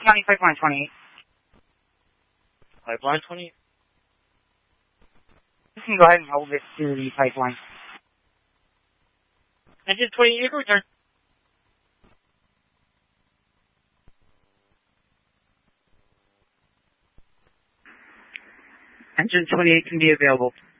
County Pipeline 28. Pipeline 28? You can go ahead and hold it to the pipeline. Engine 28, you can return. Engine 28 can be available.